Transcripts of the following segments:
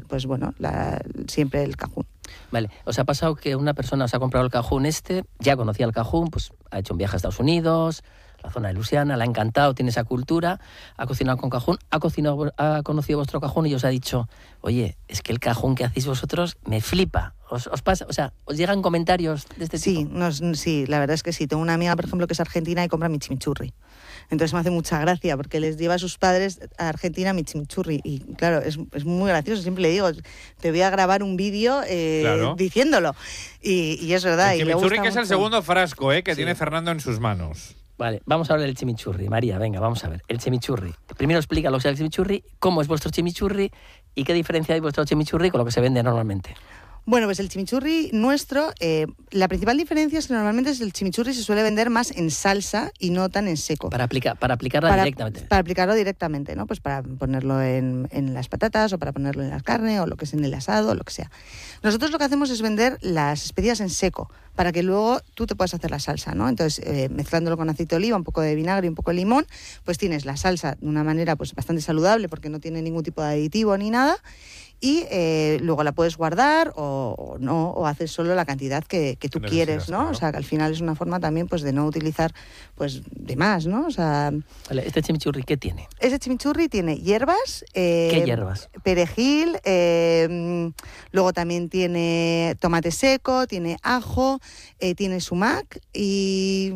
pues bueno, siempre el cajún. Vale, ¿os ha pasado que una persona os ha comprado el cajún ya conocía el cajún, pues ha hecho un viaje a Estados Unidos, la zona de Luisiana, le ha encantado, tiene esa cultura, ha cocinado con cajún, ha conocido vuestro cajún y os ha dicho, oye, es que el cajún que hacéis vosotros me flipa? ¿Os pasa? O sea, ¿os llegan comentarios de este tipo? Sí, la verdad es que sí. Tengo una amiga, por ejemplo, que es argentina y compra mi chimichurri. Entonces me hace mucha gracia porque les lleva a sus padres a Argentina mi chimichurri. Y claro, es muy gracioso. Siempre le digo, te voy a grabar un vídeo diciéndolo. Y es verdad. El chimichurri, que es el mucho. segundo frasco que tiene Fernando en sus manos. Vale, vamos a hablar del chimichurri. María, venga, vamos a ver. El chimichurri. Primero explica lo que es el chimichurri, cómo es vuestro chimichurri y qué diferencia hay vuestro chimichurri con lo que se vende normalmente. Bueno, pues el chimichurri nuestro, la principal diferencia es que normalmente el chimichurri se suele vender más en salsa y no tan en seco. Para aplicarla directamente. Para aplicarlo directamente, ¿no? Pues para ponerlo en las patatas o para ponerlo en la carne o lo que es en el asado o lo que sea. Nosotros lo que hacemos es vender las especias en seco para que luego tú te puedas hacer la salsa, ¿no? Entonces, mezclándolo con aceite de oliva, un poco de vinagre y un poco de limón, pues tienes la salsa de una manera pues bastante saludable porque no tiene ningún tipo de aditivo ni nada. Y luego la puedes guardar o no, o haces solo la cantidad que tú quieres, ¿no? Claro. O sea, que al final es una forma también pues de no utilizar pues de más, ¿no? O sea, vale, ¿este chimichurri qué tiene? Ese chimichurri tiene hierbas. ¿Qué hierbas? Perejil, luego también tiene tomate seco, tiene ajo, tiene sumac y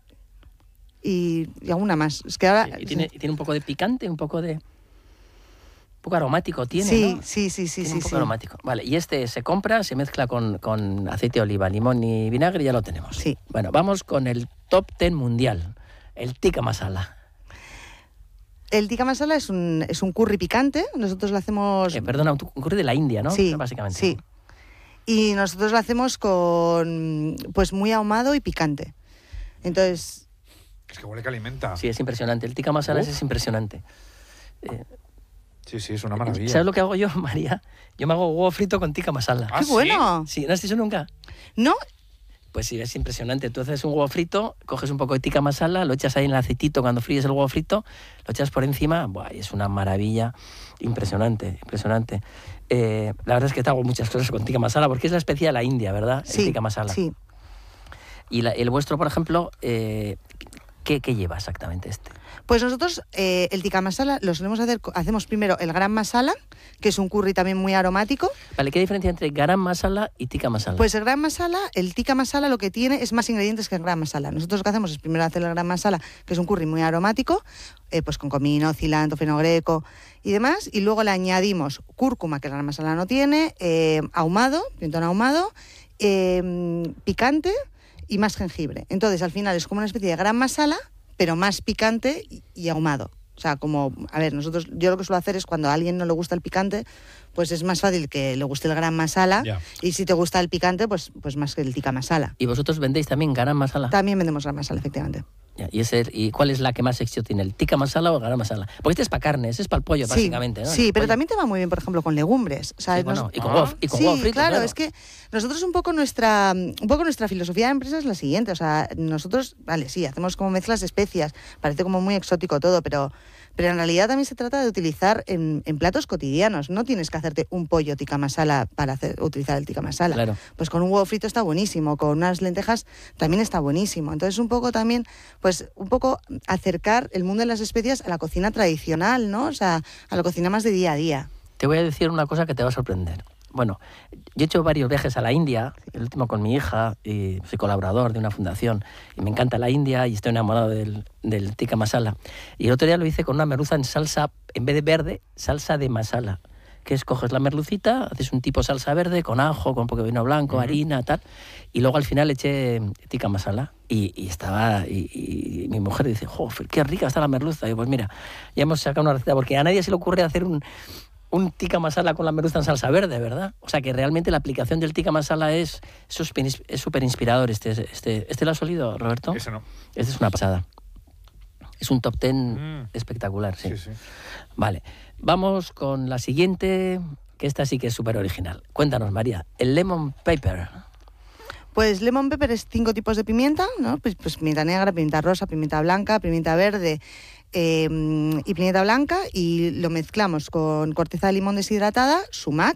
alguna más. Es que ahora... ¿Y tiene un poco de picante, un poco aromático tiene, sí, ¿no? Sí. Un poco aromático. Vale, y se compra, se mezcla con aceite de oliva, limón y vinagre y ya lo tenemos. Sí. Bueno, vamos con el top 10 mundial, el tikka masala. El tikka masala es un curry picante. Nosotros lo hacemos... Perdona, un curry de la India, ¿no? Sí, básicamente. Sí. Y nosotros lo hacemos con pues muy ahumado y picante. Entonces... Es que huele que alimenta. Sí, es impresionante. El tikka masala es impresionante. Sí, es una maravilla. ¿Sabes lo que hago yo, María? Yo me hago huevo frito con tikka masala. ¡Qué bueno! Sí, ¿no has hecho nunca? No. Pues sí, es impresionante. Tú haces un huevo frito, coges un poco de tikka masala, lo echas ahí en el aceitito cuando fríes el huevo frito, lo echas por encima, ¡buah! Es una maravilla. Impresionante. La verdad es que te hago muchas cosas con tikka masala, porque es la especie de la India, ¿verdad? Sí, el tikka masala. Sí. Y el vuestro, por ejemplo, ¿qué lleva exactamente este? Pues nosotros el tikka masala lo solemos hacer, hacemos primero el garam masala, que es un curry también muy aromático. Vale, ¿qué diferencia entre garam masala y tikka masala? Pues el tikka masala lo que tiene es más ingredientes que el garam masala. Nosotros lo que hacemos es primero hacer el garam masala, que es un curry muy aromático, pues con comino, cilantro, fenogreco y demás, y luego le añadimos cúrcuma, que el garam masala no tiene, ahumado, pimentón ahumado, picante y más jengibre. Entonces al final es como una especie de garam masala, pero más picante y ahumado. O sea, como, a ver, yo lo que suelo hacer es cuando a alguien no le gusta el picante, pues es más fácil que le guste el garam masala, y si te gusta el picante, pues más que el tikka masala. ¿Y vosotros vendéis también garam masala? También vendemos garam masala, efectivamente. Ya, ¿y cuál es la que más éxito tiene? ¿El tikka masala o el garam masala? Porque este es para carne, ese es para el pollo, básicamente, ¿no? Sí, pero también te va muy bien, por ejemplo, con legumbres. O sea, sí, bueno, y con huevo frito, claro, es que nosotros un poco nuestra filosofía de empresa es la siguiente. O sea, nosotros, vale, sí, hacemos como mezclas de especias, parece como muy exótico todo, pero en realidad también se trata de utilizar en platos cotidianos. No tienes que hacerte un pollo tikka masala para utilizar el tikka masala. Claro. Pues con un huevo frito está buenísimo, con unas lentejas también está buenísimo. Entonces un poco también, pues un poco acercar el mundo de las especias a la cocina tradicional, ¿no? O sea, a la cocina más de día a día. Te voy a decir una cosa que te va a sorprender. Bueno, yo he hecho varios viajes a la India, el último con mi hija, y soy colaborador de una fundación, y me encanta la India y estoy enamorado del tikka masala. Y el otro día lo hice con una merluza en salsa, en vez de verde, salsa de masala, que es coges la merlucita, haces un tipo salsa verde con ajo, con un poco de vino blanco, harina, tal, y luego al final eché tikka masala. Y mi mujer dice, ¡joder, qué rica está la merluza! Y pues mira, ya hemos sacado una receta, porque a nadie se le ocurre hacer un tikka masala con la merluza en salsa verde, ¿verdad? O sea que realmente la aplicación del tikka masala es súper inspirador. ¿Este lo has olido, Roberto? Ese no. Este es una pasada. Es un top 10 espectacular, sí. Vale, vamos con la siguiente, que esta sí que es súper original. Cuéntanos, María, el lemon pepper. Pues lemon pepper es 5 tipos de pimienta, ¿no? Pues pimienta negra, pimienta rosa, pimienta blanca, pimienta verde y pimienta blanca, y lo mezclamos con corteza de limón deshidratada, sumac,